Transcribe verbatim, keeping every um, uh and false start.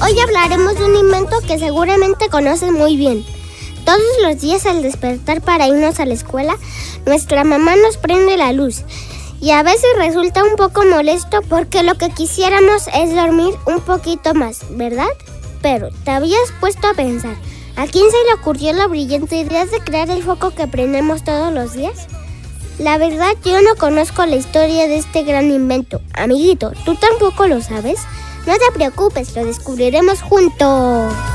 Hoy hablaremos de un invento que seguramente conoces muy bien. Todos los días al despertar para irnos a la escuela, nuestra mamá nos prende la luz. Y a veces resulta un poco molesto porque lo que quisiéramos es dormir un poquito más, ¿verdad? Pero ¿te habías puesto a pensar? ¿A quién se le ocurrió la brillante idea de crear el foco que prendemos todos los días? La verdad, yo no conozco la historia de este gran invento. Amiguito, ¿tú tampoco lo sabes? No te preocupes, lo descubriremos juntos.